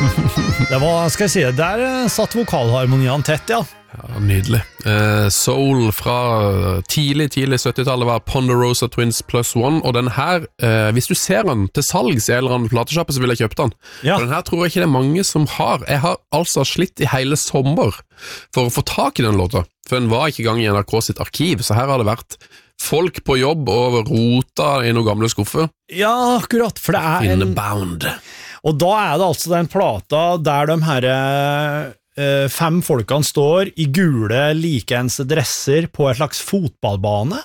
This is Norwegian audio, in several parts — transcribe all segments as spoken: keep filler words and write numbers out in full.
Det var, skal jeg si det, der satt vokalharmoniene tett, ja. Ja, nydelig. Eh, Soul fra tidlig, tidlig syttitallet var Ponderosa Twins Plus One, og den her, eh, hvis du ser den til salgs i en eller annen platesjappe, så vil jeg kjøpe den. Ja. Og den her tror jeg ikke det er mange som har. Jeg har altså slitt i hele sommer for å få tak i den låta, for den var ikke i gang i N R K sitt arkiv, så her har det vært folk på jobb og rota i noen gamle skuffer. Ja, akkurat, for det er en... Inbound. Og da er det altså den plata der de her eh, fem folkene står i gule, likeens dresser på et slags fotballbane.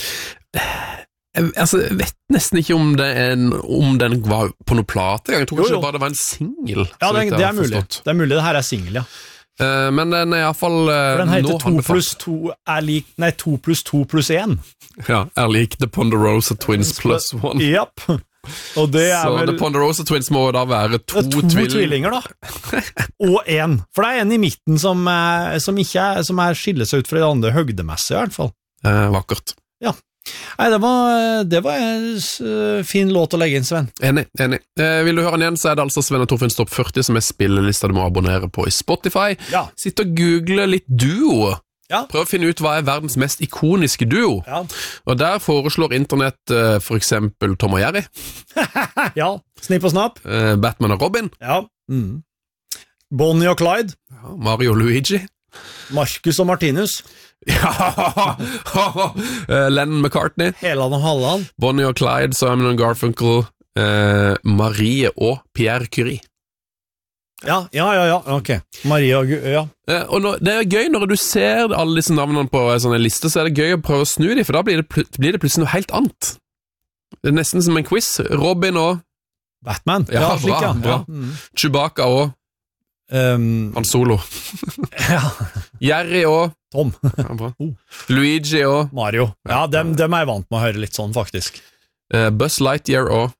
Jeg, altså, jeg vet nesten ikke om, det er en, om den var på noe plate. Jeg tror Jo, ikke jo. bare det var en single. Ja, det, det er mulig. Det er mulig det her er single, ja. Uh, men den er i hvert fall uh, For den heter nå to anbefalt. pluss to er lik, nei, to pluss to pluss en. Ja, er lik The Ponderosa Twins Plus One. Japp. Og det er Så vel... The Ponderosa Twins må da være to, Det er to tvillinger. tvillinger da. Og en. For det er en i midten som, er, som ikke er, som er skiller seg ut fra de andre høgdemessige i hvert fall. Uh, vakkert. Ja. Nei, det var, det var en uh, fin låt å legge inn, Sven. Enig, enig. Uh, vil du høre den igjen, så er det altså Sven og Torfinns Topp førti som er spillelista du må abonnere på i Spotify. Ja. Sitt og google litt duo. Ja. Prøv å finne ut hva er verdens mest ikoniske duo. Ja. Og der foreslår internett uh, for eksempel Tom og Jerry, Ja, Snipp og Snapp. uh, Batman og Robin, Ja. Mm. Bonnie og Clyde. ja, Mario og Luigi. Marcus og Martinus. Ja, uh, Lennon McCartney, Heland og Halland. Bonnie og Clyde, Simon og Garfunkel, uh, Marie og Pierre Curie. Ja, ja, ja, ja, ok. Maria og Gu... Ja. Uh, og når, det er gøy når du ser alle disse navnene på en sånn liste, så er det gøy å prøve å snu dem, for da blir det, pl blir det plutselig noe helt annet. Det er nesten som en quiz. Robin og Batman. Ja, Ja, slik, bra, ja. bra. Ja. Mm. Chewbacca og Um, Han Solo. ja. Jerry og Tom. ja, bra. Oh. Luigi og Mario. Ja, dem, dem er jeg vant med å høre litt sånn, faktisk. uh, Buzz Lightyear og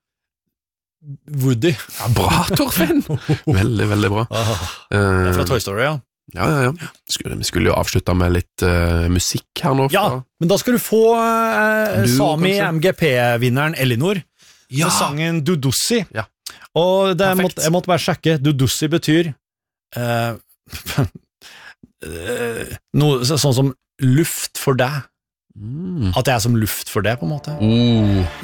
Woody. ja, bra, Torfinn! Veldig, veldig bra. Ah, Uh, fra Toy Story, ja. ja, ja, ja. Skulle, vi skulle jo avslutte med litt uh, musikk her nå. Ja, Fra. men da skal du få eh, Du, Sami kanskje? M G P-vinneren Elinor Ja. med sangen Dudussi. Ja. Og det, jeg, Perfekt. måtte, jeg måtte bare sjekke. Dudussi betyr eh, eh, noe så- sånn som luft for deg. Mm. At jeg er som luft for det, på en måte. Oh.